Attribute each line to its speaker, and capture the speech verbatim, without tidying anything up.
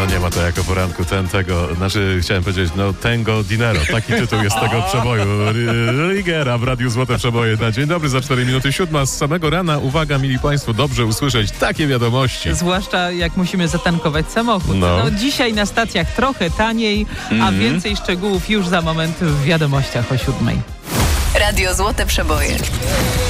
Speaker 1: No nie ma to jako poranku ten, tego, znaczy chciałem powiedzieć, no Tango Dinero, taki tytuł jest tego przeboju. Rigera w Radiu Złote Przeboje na dzień dobry za cztery minuty siódma. Z samego rana, uwaga mili państwo, dobrze usłyszeć takie wiadomości.
Speaker 2: Zwłaszcza jak musimy zatankować samochód.
Speaker 1: No.
Speaker 2: No, dzisiaj na stacjach trochę taniej,
Speaker 1: Mm.
Speaker 2: a więcej szczegółów już za moment w wiadomościach o siódmej.
Speaker 3: Radio Złote Przeboje.